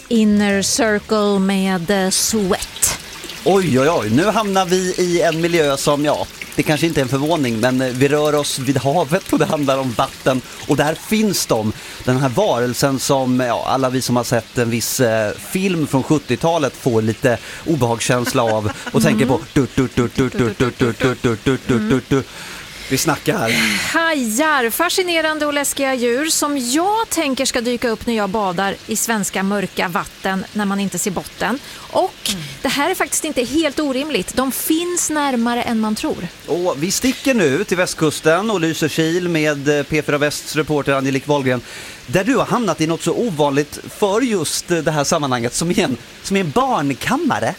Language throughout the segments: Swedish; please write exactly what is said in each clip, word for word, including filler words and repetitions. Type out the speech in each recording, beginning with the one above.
Inner Circle med uh, Sweat. Oj, oj, oj. Nu hamnar vi i en miljö som, ja, det kanske inte är en förvåning, men vi rör oss vid havet och det handlar om vatten. Och där finns de, den här varelsen som, ja, alla vi som har sett en viss eh, film från sjuttiotalet får lite obehagskänsla av och tänker på du, du, du, du, du, du, du, du, du, du, du, du, du. Vi snackar här. Hajar, fascinerande och läskiga djur som jag tänker ska dyka upp när jag badar i svenska mörka vatten när man inte ser botten. Och mm. det här är faktiskt inte helt orimligt. De finns närmare än man tror. Och vi sticker nu till västkusten och Lysekil med P fyra Västs reporter Angelique Wahlgren, där du har hamnat i något så ovanligt för just det här sammanhanget som är en, som är en barnkammare.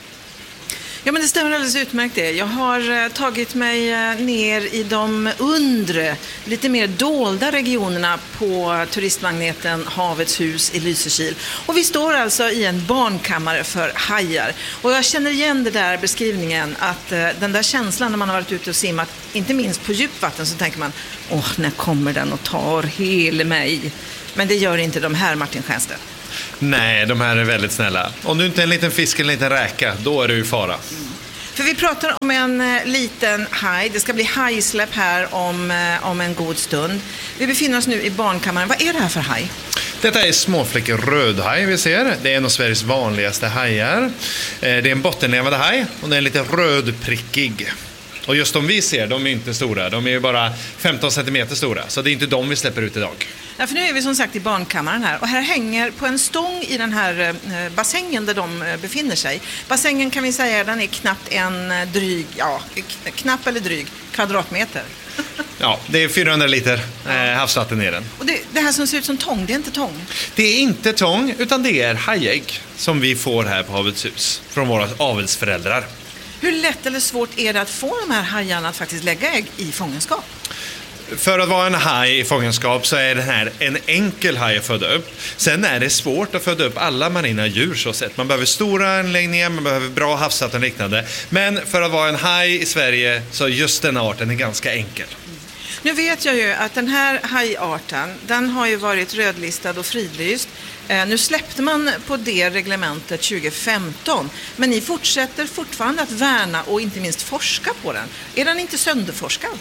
Ja, men det stämmer alldeles utmärkt det. Jag har eh, tagit mig eh, ner i de undre, lite mer dolda regionerna på turistmagneten Havets hus i Lysekil. Och vi står alltså i en barnkammare för hajar. Och jag känner igen det där beskrivningen att eh, den där känslan när man har varit ute och simmat, inte minst på djupvatten, så tänker man, åh, när kommer den och tar hela mig? Men det gör inte de här, Martin Stjernstedt. Nej, de här är väldigt snälla. Om du inte är en liten fisk eller en liten räka, då är du i fara. Mm. För vi pratar om en eh, liten haj. Det ska bli hajsläpp här om, eh, om en god stund. Vi befinner oss nu i barnkammaren. Vad är det här för haj? Detta är småfläckig rödhaj vi ser. Det är en av Sveriges vanligaste hajar. Eh, det är en bottenlevande haj och den är lite rödprickig. Och just de vi ser, de är inte stora. De är ju bara femton centimeter stora. Så det är inte de vi släpper ut idag. Ja, för nu är vi som sagt i barnkammaren här. Och här hänger på en stång i den här eh, bassängen där de eh, befinner sig. Bassängen kan vi säga, den är knappt en eh, dryg, ja, k- knapp eller dryg kvadratmeter. Ja, det är fyrahundra liter eh, havsvatten i den. Och det, det här som ser ut som tång, det är inte tång? Det är inte tång, utan det är hajägg som vi får här på Havets hus. Från våra avelsföräldrar. Hur lätt eller svårt är det att få de här hajarna att faktiskt lägga ägg i fångenskap? För att vara en haj i fångenskap så är det här en enkel haj att föda upp. Sen är det svårt att föda upp alla marina djur så sett. Man behöver stora anläggningar, man behöver bra havsvatten och liknande. Men för att vara en haj i Sverige så just den arten är ganska enkel. Nu vet jag ju att den här hajarten, den har ju varit rödlistad och fridlyst. Eh, nu släppte man på det reglementet tjugo femton, men ni fortsätter fortfarande att värna och inte minst forska på den. Är den inte sönderforskad?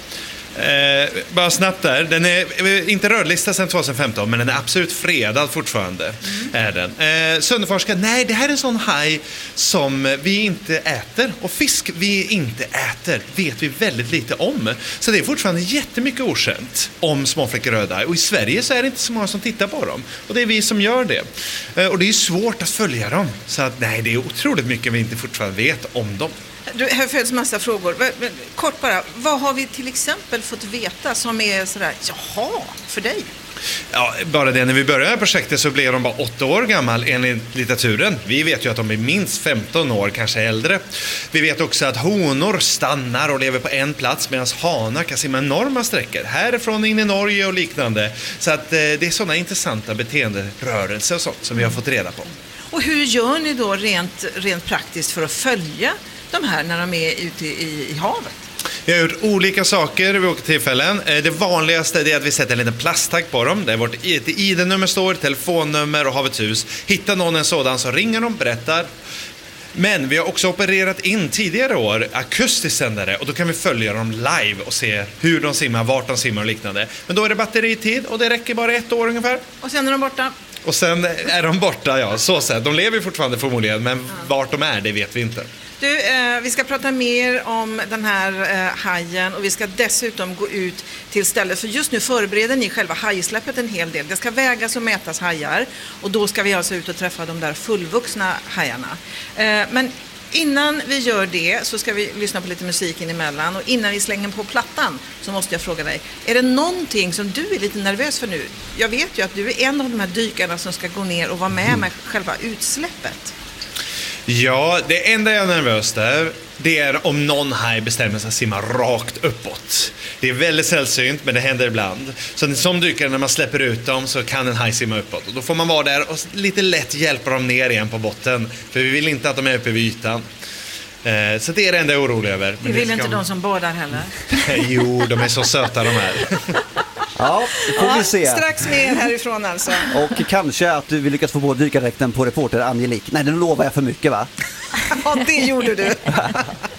Eh, bara snabbt där, den är inte rödlistad sedan tjugohundrafemton, men den är absolut fredad fortfarande. Mm. Är den. Eh, sönderforskad, nej, det här är en sån haj som vi inte äter, och fisk vi inte äter vet vi väldigt lite om. Så det är fortfarande jättemycket okänt om småfläckig rödhaj, och i Sverige så är det inte så många som tittar på dem, och det är vi som gör det. Eh, och det är svårt att följa dem, så att nej, det är otroligt mycket vi inte fortfarande vet om dem. Du, här föds massa frågor. Kort bara, vad har vi till exempel fått veta som är sådär, jaha, för dig? Ja, bara det, när vi började projektet så blev de bara åtta år gammal enligt litteraturen. Vi vet ju att de är minst femton år, kanske äldre. Vi vet också att honor stannar och lever på en plats medan hanar kan simma enorma sträckor. Härifrån in i Norge och liknande. Så att eh, det är sådana intressanta beteenderörelser och sånt som vi har fått reda på. Och hur gör ni då rent, rent praktiskt för att följa de här när de är ute i, i havet? Vi har gjort olika saker vid olika tillfällen. Det vanligaste är att vi sätter en liten plasttagg på dem. Där vårt I D-nummer står, telefonnummer och Havets hus. Hittar någon en sådan så ringer de, berättar. Men vi har också opererat in tidigare år akustisk sändare, och då kan vi följa dem live och se hur de simmar, vart de simmar och liknande. Men då är det batteritid och det räcker bara ett år ungefär. Och sen är de borta? Och sen är de borta, ja, så sett. De lever fortfarande förmodligen, men vart de är, det vet vi inte. Du, eh, vi ska prata mer om den här eh, hajen, och vi ska dessutom gå ut till stället, för just nu förbereder ni själva hajsläppet en hel del. Det ska vägas och mätas hajar, och då ska vi alltså ut och träffa de där fullvuxna hajarna. Eh, men innan vi gör det så ska vi lyssna på lite musik in emellan, och innan vi slänger på plattan så måste jag fråga dig, är det någonting som du är lite nervös för nu? Jag vet ju att du är en av de här dykarna som ska gå ner och vara med med själva utsläppet. Ja, det enda jag är nervös där, det är om någon haj bestämmer sig att simma rakt uppåt. Det är väldigt sällsynt, men det händer ibland. Så som dykare, när man släpper ut dem så kan en haj simma uppåt. Och då får man vara där och lite lätt hjälpa dem ner igen på botten. För vi vill inte att de är uppe vid ytan. Eh, så det är det enda jag är orolig över. Men det vill ska... inte de som badar heller. Jo, de är så söta de här. Ja, det får vi se. Strax mer härifrån alltså. Och kanske att du vill lyckas få på dykardräkten på reporter Angelique. Nej, den lovar jag för mycket, va? Ja, det gjorde du.